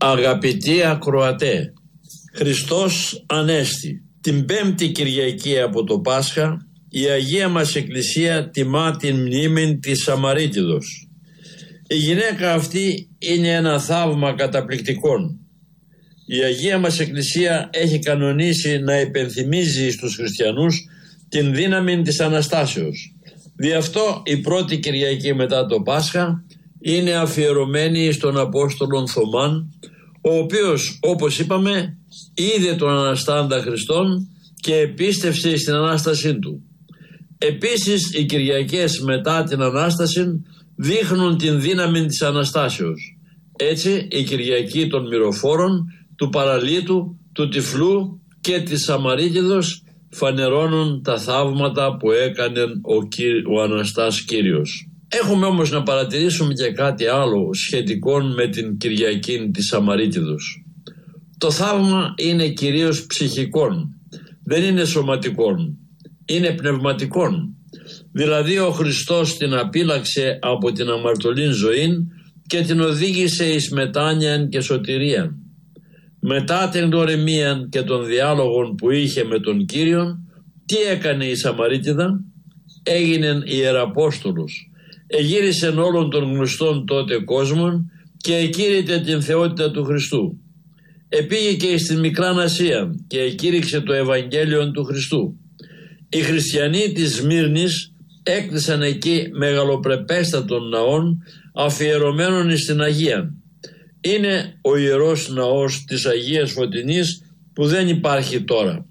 Αγαπητοί ακροατέ, Χριστός Ανέστη. Την 5η Κυριακή από το Πάσχα η Αγία μας Εκκλησία τιμά την μνήμη της Σαμαρίτιδος. Η γυναίκα αυτή είναι ένα θαύμα καταπληκτικών. Η Αγία μας Εκκλησία έχει κανονίσει να υπενθυμίζει στους χριστιανούς την δύναμη της Αναστάσεως. Δι' αυτό η πρώτη Κυριακή μετά το Πάσχα είναι αφιερωμένη στον Απόστολον Θωμάν, ο οποίος, όπως είπαμε, είδε τον Αναστάντα Χριστόν και επίστευσε στην Ανάστασή του. Επίσης οι Κυριακές μετά την Ανάσταση δείχνουν την δύναμη της Αναστάσεως. Έτσι η Κυριακή των Μυροφόρων, του Παραλίτου, του Τυφλού και της Σαμαρίτιδος φανερώνουν τα θαύματα που έκανε ο Αναστάς Κύριος. Έχουμε όμως να παρατηρήσουμε και κάτι άλλο σχετικό με την Κυριακή της Σαμαρίτιδος. Το θαύμα είναι κυρίως ψυχικών, δεν είναι σωματικών, είναι πνευματικών. Δηλαδή ο Χριστός την απείλαξε από την αμαρτωλήν ζωή και την οδήγησε εις μετάνοιαν και σωτηρίαν. Μετά την γνωριμία και των διάλογων που είχε με τον Κύριον, τι έκανε η Σαμαρίτιδα? Έγινε ιεραπόστολος. Εγύρισεν όλων των γνωστών τότε κόσμων και εκήρυτε την θεότητα του Χριστού. Επήγε και στην Μικράν Ασία και εκήρυξε το Ευαγγέλιο του Χριστού. Οι χριστιανοί της Σμύρνης έκτισαν εκεί μεγαλοπρεπέστατων ναών αφιερωμένων στην Αγία. Είναι ο Ιερός Ναός της Αγίας Φωτεινής που δεν υπάρχει τώρα.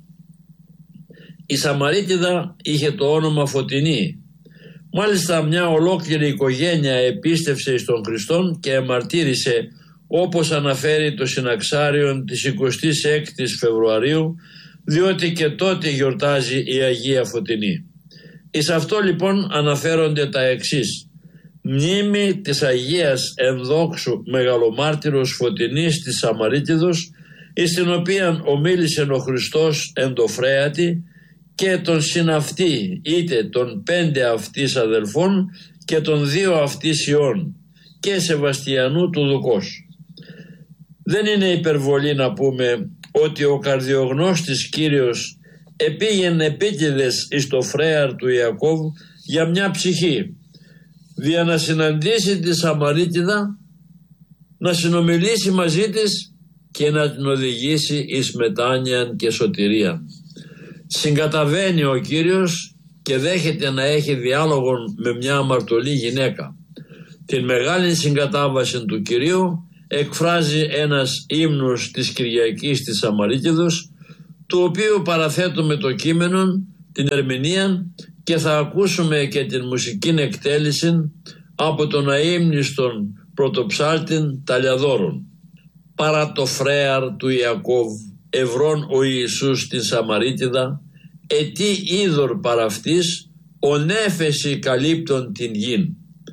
Η Σαμαρίτιδα είχε το όνομα Φωτεινή. Μάλιστα μια ολόκληρη οικογένεια επίστευσε στον Χριστόν και εμαρτύρησε, όπως αναφέρει το Συναξάριον της 26ης Φεβρουαρίου, διότι και τότε γιορτάζει η Αγία Φωτεινή. Εις αυτό λοιπόν αναφέρονται τα εξής: μνήμη της Αγίας Ενδόξου Μεγαλομάρτυρος Φωτεινής της Σαμαρίτιδος, εις την οποία ομίλησε ο Χριστός εν το Φρέατη, και τον συναυτή είτε των 5 αυτής αδελφών και των 2 αυτής ιών και Σεβαστιανού του Δουκός. Δεν είναι υπερβολή να πούμε ότι ο καρδιογνώστης Κύριος επήγαινε επίτηδες εις το φρέαρ του Ιακώβ για μια ψυχή, δια να συναντήσει τη Σαμαρίτιδα, να συνομιλήσει μαζί της και να την οδηγήσει εις μετάνοιαν και σωτηρία. Συγκαταβαίνει ο Κύριος και δέχεται να έχει διάλογο με μια αμαρτωλή γυναίκα. Την μεγάλη συγκατάβαση του Κυρίου εκφράζει ένας ύμνος της Κυριακής της Σαμαρίτιδος, του οποίου παραθέτουμε το κείμενο, την ερμηνεία, και θα ακούσουμε και την μουσική εκτέλεση από τον αείμνηστον πρωτοψάλτην Ταλιαδόρων. Παρά το φρέαρ του Ιακώβ ευρών ο Ιησούς την Σαμαρίτιδα, ετί είδωρ παραυτής ονέφεση καλύπτων την γην.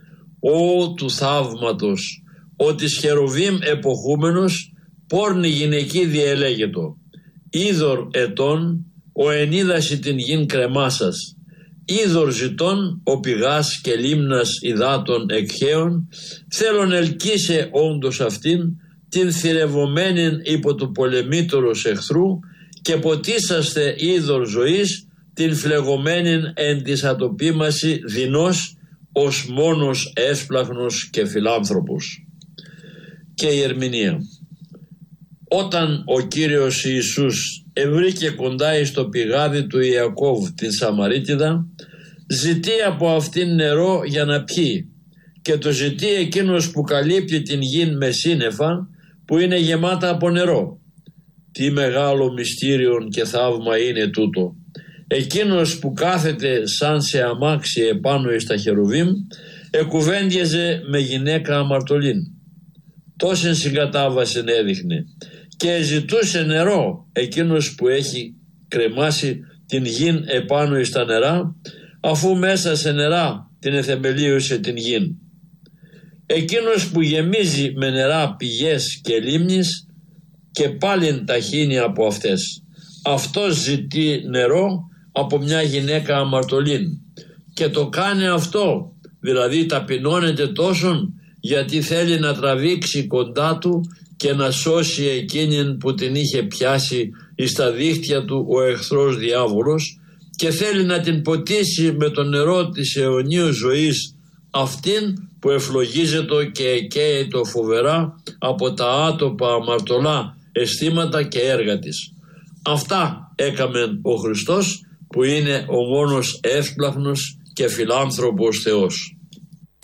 Ω του θαύματος, ο της Χερουβίμ εποχούμενος, πόρνη γυναική διελέγετο. Είδωρ ετών, ο ενίδαση την γην κρεμάσας. Είδωρ ζητών, ο πηγάς και λίμνας υδάτων εκχέων, θέλον ελκύσε όντως αυτήν, την θηρευωμένην υπό του πολεμήτωρος εχθρού, και ποτίσαστε είδωρ ζωής, την φλεγωμένην εν της ατοπίμαση δεινός, ως μόνος έσπλαχνος και φιλάνθρωπος. Και η ερμηνεία. Όταν ο Κύριος Ιησούς ευρήκε κοντά εις το πηγάδι του Ιακώβ την Σαμαρίτιδα, ζητεί από αυτήν νερό για να πιει, και το ζητεί εκείνος που καλύπτει την γην με σύννεφα που είναι γεμάτα από νερό. Τι μεγάλο μυστήριον και θαύμα είναι τούτο! Εκείνος που κάθεται σαν σε αμάξι επάνω εις τα χερουβίμ εκουβέντιαζε με γυναίκα αμαρτωλήν. Τόσην συγκατάβαση έδειχνε και ζητούσε νερό εκείνος που έχει κρεμάσει την γην επάνω εις τα νερά, αφού μέσα σε νερά την εθεμελίωσε την γην. Εκείνος που γεμίζει με νερά πηγές και λίμνης και πάλιν ταχύνει από αυτές. Αυτός ζητεί νερό από μια γυναίκα αμαρτωλήν και το κάνει αυτό, δηλαδή ταπεινώνεται τόσον γιατί θέλει να τραβήξει κοντά του και να σώσει εκείνην που την είχε πιάσει εις τα δίχτυα του ο εχθρός διάβολος και θέλει να την ποτίσει με το νερό της αιωνίου ζωής, αυτήν που ευλογίζεται και εκαίεται φοβερά από τα άτοπα αμαρτωλά αισθήματα και έργα της. Αυτά έκαμεν ο Χριστός που είναι ο μόνος εύσπλαχνος και φιλάνθρωπος Θεός.